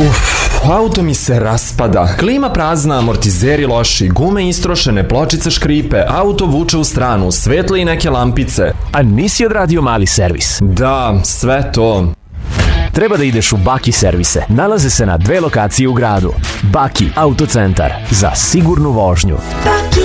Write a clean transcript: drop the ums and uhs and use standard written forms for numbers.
Auto mi se raspada, klima prazna, amortizeri loši, gume istrošene, pločice škripe, auto vuče u stranu, svetle i neke lampice. A nisi odradio mali servis? Da, sve to. Treba da ideš u Baki servise. Nalaze se na 2 lokacije u gradu. Baki autocentar za sigurnu vožnju. Baki